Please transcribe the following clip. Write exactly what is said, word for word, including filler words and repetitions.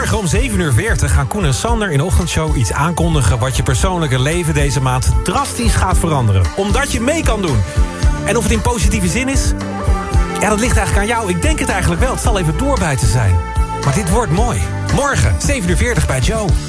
Morgen om zeven uur veertig gaan Koen en Sander in de ochtendshow iets aankondigen wat je persoonlijke leven deze maand drastisch gaat veranderen. Omdat je mee kan doen. En of het in positieve zin is? Ja, dat ligt eigenlijk aan jou. Ik denk het eigenlijk wel. Het zal even doorbijten zijn. Maar dit wordt mooi. Morgen, zeven uur veertig bij Joe.